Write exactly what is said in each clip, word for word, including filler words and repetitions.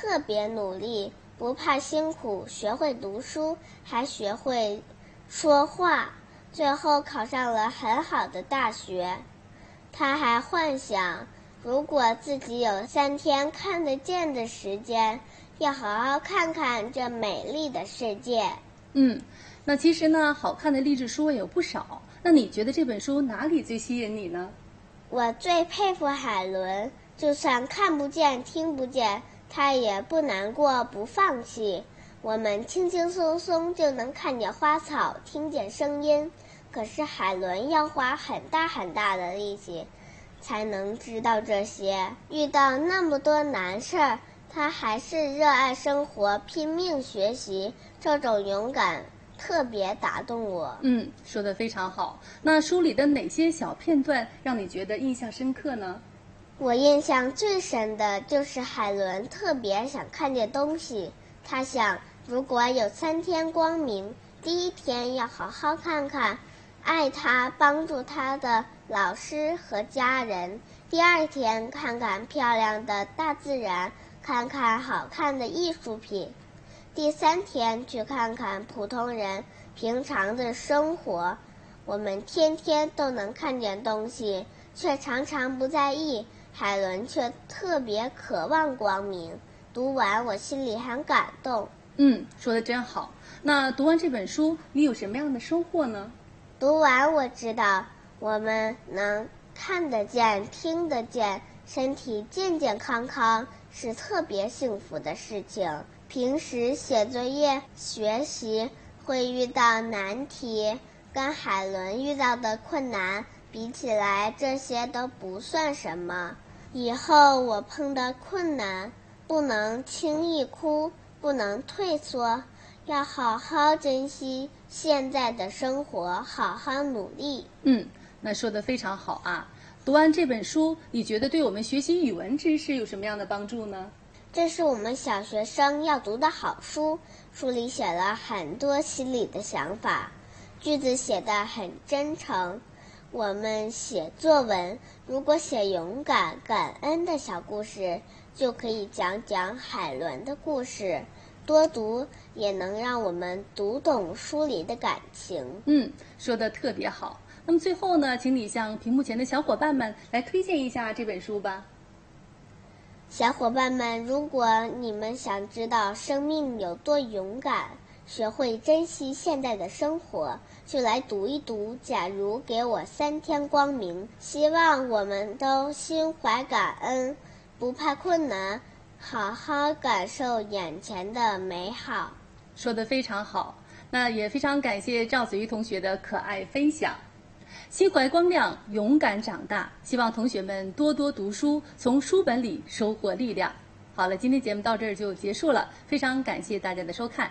特别努力，不怕辛苦，学会读书，还学会说话，最后考上了很好的大学。他还幻想，如果自己有三天看得见的时间，要好好看看这美丽的世界。 嗯，那其实呢，好看的励志书也有不少。那你觉得这本书哪里最吸引你呢？ 我最佩服海伦，就算看不见、听不见，他也不难过、不放弃。我们轻轻松松就能看见花草，听见声音，可是海伦要花很大很大的力气才能知道这些。遇到那么多难事儿，他还是热爱生活，拼命学习，这种勇敢特别打动我。 嗯，说得非常好。那书里的哪些小片段让你觉得印象深刻呢？ 我印象最深的就是海伦特别想看见东西。他想，如果有三天光明，第一天要好好看看爱他、帮助他的老师和家人；第二天看看漂亮的大自然，看看好看的艺术品；第三天去看看普通人平常的生活。我们天天都能看见东西，却常常不在意。海伦却特别渴望光明。读完我心里很感动。 嗯，说得真好。那读完这本书，你有什么样的收获呢？ 读完我知道，我们能看得见、听得见，身体健健康康是特别幸福的事情。平时写作业、学习会遇到难题，跟海伦遇到的困难比起来，这些都不算什么。以后我碰到困难，不能轻易哭，不能退缩，要好好珍惜现在的生活，好好努力。 嗯，那说得非常好啊。读完这本书，你觉得对我们学习语文知识有什么样的帮助呢？ 这是我们小学生要读的好书，书里写了很多心里的想法，句子写得很真诚。我们写作文，如果写勇敢、感恩的小故事，就可以讲讲海伦的故事。多读也能让我们读懂书里的感情。 嗯，说得特别好。那么最后呢，请你向屏幕前的小伙伴们来推荐一下这本书吧。 小伙伴们，如果你们想知道生命有多勇敢，学会珍惜现在的生活，就来读一读《假如给我三天光明》。希望我们都心怀感恩，不怕困难，好好感受眼前的美好。 说得非常好，那也非常感谢赵子瑜同学的可爱分享。心怀光亮，勇敢长大，希望同学们多多读书，从书本里收获力量。好了，今天节目到这儿就结束了，非常感谢大家的收看。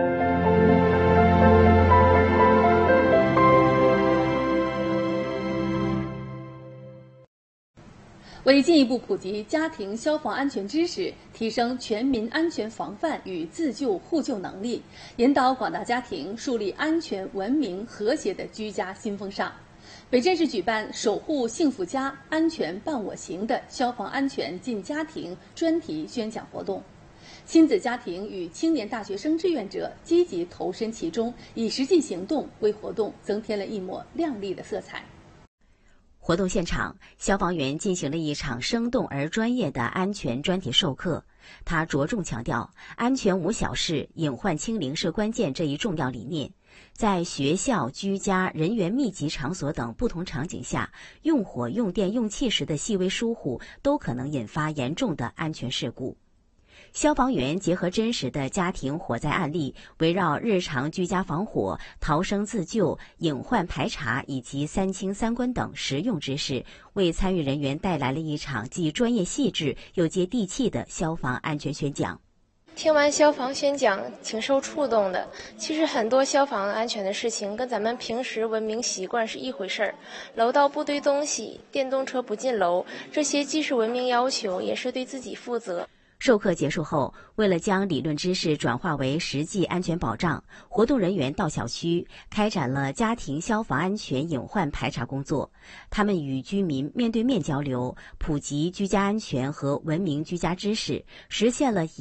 为进一步普及家庭消防安全知识，提升全民安全防范与自救互救能力，引导广大家庭树立安全、文明、和谐的居家新风尚，北镇市举办“守护幸福家，安全伴我行”的消防安全进家庭专题宣讲活动。亲子家庭与青年大学生志愿者积极投身其中，以实际行动为活动增添了一抹亮丽的色彩。 活动现场，消防员进行了一场生动而专业的安全专题授课。他着重强调“安全无小事，隐患清零是关键”这一重要理念。在学校、居家、人员密集场所等不同场景下，用火、用电、用气时的细微疏忽都可能引发严重的安全事故。消防员结合真实的家庭火灾案例，围绕日常居家防火、逃生自救、隐患排查以及三清三关等实用知识，为参与人员带来了一场既专业细致又接地气的消防安全宣讲。 听完消防宣讲，挺受触动的。其实很多消防安全的事情跟咱们平时文明习惯是一回事儿，楼道不堆东西，电动车不进楼，这些既是文明要求，也是对自己负责。 授课结束后，为了将理论知识转化为实际安全保障，活动人员到小区开展了家庭消防安全隐患排查工作。他们与居民面对面交流，普及居家安全和文明居家知识，实现了